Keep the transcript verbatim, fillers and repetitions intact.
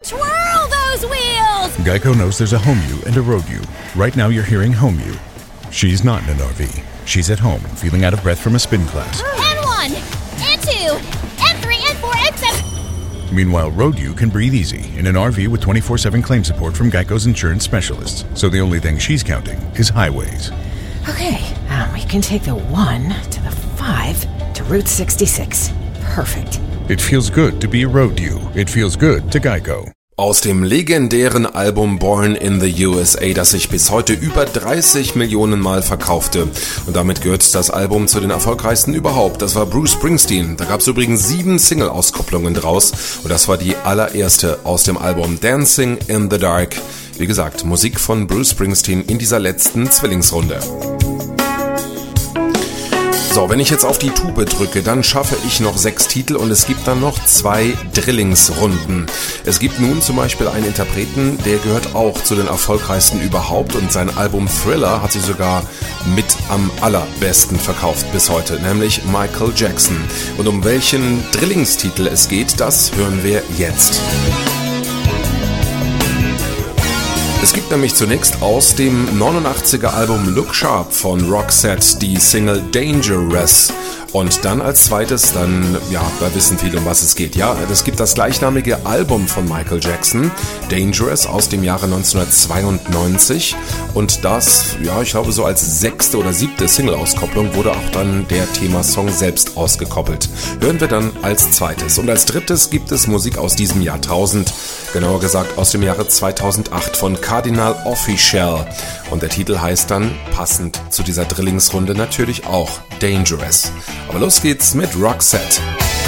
Twirl those wheels! Geico knows there's a home you and a road you. Right now you're hearing home you. She's not in an R V. She's at home, feeling out of breath from a spin class. And one, and two, and three, and four, and seven. Meanwhile, road you can breathe easy in an R V with twenty-four seven claim support from Geico's insurance specialists. So the only thing she's counting is highways. Okay, um, we can take the one to the five to Route sixty-six. Perfect. It feels good to be a road you. It feels good to Geico. Aus dem legendären Album Born in the U S A, das sich bis heute über dreißig Millionen Mal verkaufte. Und damit gehört das Album zu den erfolgreichsten überhaupt. Das war Bruce Springsteen. Da gab es übrigens sieben Single-Auskopplungen draus. Und das war die allererste aus dem Album Dancing in the Dark. Wie gesagt, Musik von Bruce Springsteen in dieser letzten Zwillingsrunde. So, wenn ich jetzt auf die Tube drücke, dann schaffe ich noch sechs Titel und es gibt dann noch zwei Drillingsrunden. Es gibt nun zum Beispiel einen Interpreten, der gehört auch zu den erfolgreichsten überhaupt und sein Album Thriller hat sich sogar mit am allerbesten verkauft bis heute, nämlich Michael Jackson. Und um welchen Drillingstitel es geht, das hören wir jetzt. Es gibt nämlich zunächst aus dem neunundachtziger Album Look Sharp von Roxette die Single Dangerous. Und dann als zweites, dann, ja, da wissen viele, um was es geht. Ja, es gibt das gleichnamige Album von Michael Jackson, Dangerous, aus dem Jahre neunzehnhundertzweiundneunzig. Und das, ja, ich glaube, so als sechste oder siebte Single-Auskopplung wurde auch dann der Themasong selbst ausgekoppelt. Hören wir dann als zweites. Und als drittes gibt es Musik aus diesem Jahrtausend, genauer gesagt aus dem Jahre zweitausendacht von Cardinal Offishall. Und der Titel heißt dann, passend zu dieser Drillingsrunde natürlich auch, Dangerous. Aber los geht's mit Roxette.